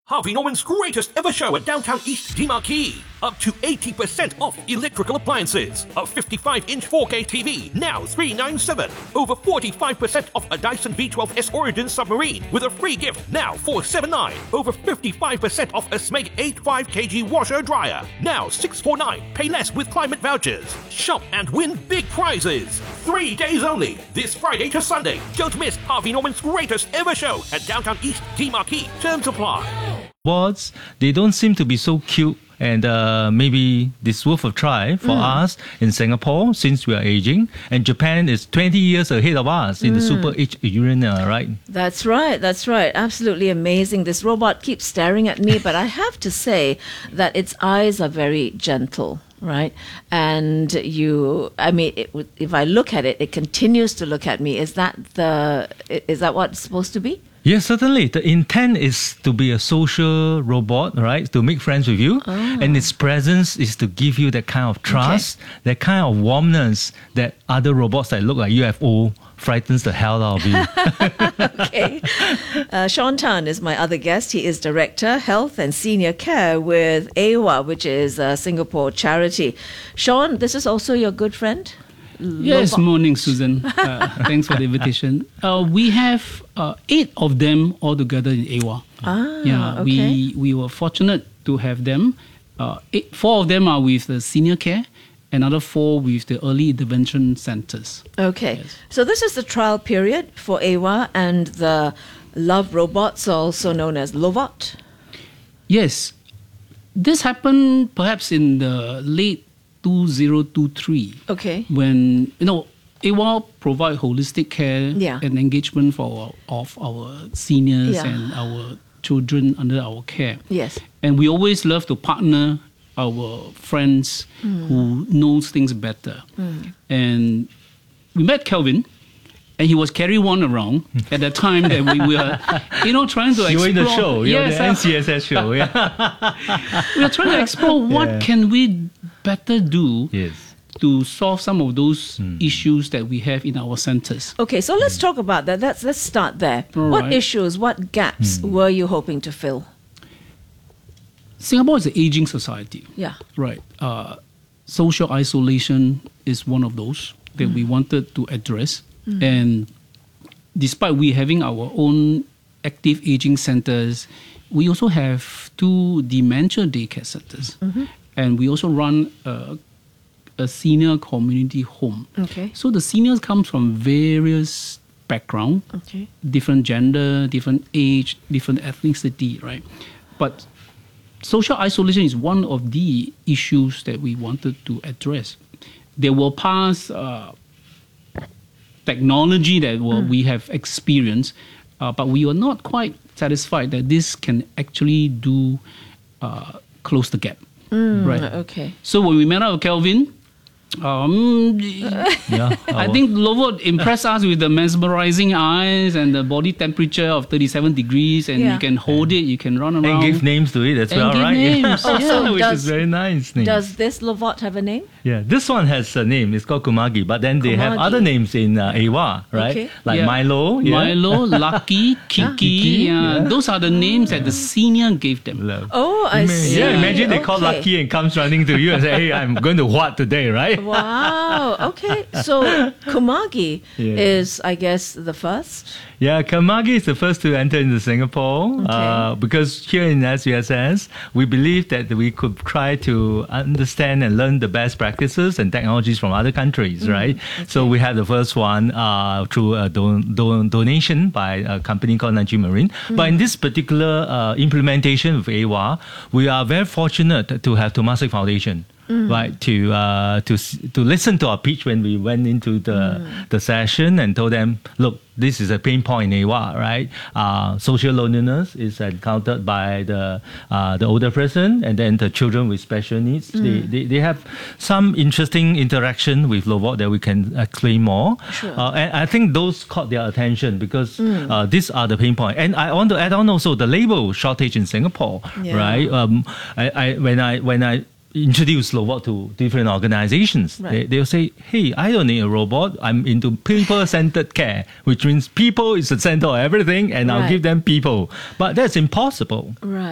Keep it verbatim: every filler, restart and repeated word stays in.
Harvey Norman's greatest ever show at Downtown East DeMarquee. Up to eighty percent off electrical appliances. A fifty-five inch four K T V, now three hundred ninety-seven dollars. Over forty-five percent off a Dyson V twelve S Origin submarine with a free gift, now four hundred seventy-nine dollars. Over fifty-five percent off a Smeg eighty-five kilogram washer dryer, now six hundred forty-nine dollars. Pay less with climate vouchers. Shop and win big prizes. Three days only, this Friday to Sunday. Don't miss Harvey Norman's greatest ever show at Downtown East DeMarquee. Terms apply. Awards, they don't seem to be so cute, and uh, maybe this worth a try for mm. us in Singapore since we are aging, and Japan is twenty years ahead of us in mm. the super age arena, right? That's right, that's right. Absolutely amazing. This robot keeps staring at me, but I have to say that its eyes are very gentle. Right. And you, I mean, it, if I look at it, it continues to look at me. Is that the, is that what it's supposed to be? Yes, certainly. The intent is to be a social robot, right? To make friends with you. Oh. And its presence is to give you that kind of trust, okay. that kind of warmness that other robots that look like U F O frightens the hell out of you. Okay. Uh, Sean Tan is my other guest. He is Director, Health and Senior Care with A W A, which is a Singapore charity. Sean, this is also your good friend? Yes, Lobot. Morning, Susan. Uh, thanks for the invitation. Uh, we have uh, eight of them all together in A W A. Ah, yeah, okay. we, we were fortunate to have them. Uh, eight, four of them are with the senior care, another four with the early intervention centers. Okay, yes. So this is the trial period for A W A and the Love robots, also known as Lovot. Yes, this happened perhaps in the late two thousand twenty-three. Okay. When, you know, A W A provide holistic care yeah. and engagement for our, of our seniors yeah. and our children under our care. Yes. And we always love to partner our friends mm. who knows things better. Mm. And we met Kelvin, and he was carry one around at the time that we were, you know, trying to you explore. You were in the show, you yes, were the N C S S show. Yeah. We were trying to explore what yeah. can we better do yes. to solve some of those mm. issues that we have in our centers. Okay, so let's talk about that. Let's, let's start there. All what right. issues, what gaps mm. were you hoping to fill? Singapore is an aging society. Yeah. Right. Uh, social isolation is one of those that mm. we wanted to address. Mm. And despite we having our own active aging centers, we also have two dementia daycare centers. Mm-hmm. And we also run a, a senior community home. Okay. So the seniors come from various background, okay. different gender, different age, different ethnicity, right? But social isolation is one of the issues that we wanted to address. There were past uh, technology that were, mm. we have experienced, uh, but we were not quite satisfied that this can actually do uh, close the gap. Mm, right. Okay. So when we met up with Kelvin, um, yeah, I think Lovot impressed us with the mesmerizing eyes and the body temperature of thirty-seven degrees, and yeah. you can hold it, you can run around. And give names to it as and well, give right? Names. Oh, yeah. so Which does, is very nice name. Does this Lovot have a name? Yeah, this one has a name. It's called Kumagi, but then they Kumagi. have other names in uh, A W A, right? Okay. Like yeah. Milo. Yeah. Milo, Lucky, Kiki. Kiki, yeah. yeah. Those are the names that the senior gave them. Love. Oh, I see. Yeah, imagine they okay. call Lucky and comes running to you and say, hey, I'm going to what today, right? Wow, okay. So Kumagi yeah. is, I guess, the first? Yeah, Kumagi is the first to enter into Singapore okay. uh, because here in S U S S, we believe that we could try to understand and learn the best practices and technologies from other countries, mm, right? Okay. So we had the first one uh, through a don- don- donation by a company called Nanjing Marine. Mm. But in this particular uh, implementation of A W A, we are very fortunate to have Temasek Foundation. Mm. Right, to uh, to to listen to our pitch when we went into the mm. the session and told them, look, this is a pain point in A W A, right? Uh, social loneliness is encountered by the uh, the older person, and then the children with special needs. Mm. They, they they have some interesting interaction with Lovot that we can explain more. Sure. Uh, and I think those caught their attention because mm. uh, these are the pain point. And I want to add on also the label shortage in Singapore, yeah. right? Um, I, I when I when I introduce Lovot to different organizations. Right. They, they'll say, hey, I don't need a robot. I'm into people-centered care, which means people is the center of everything, and right. I'll give them people. But that's impossible. Right.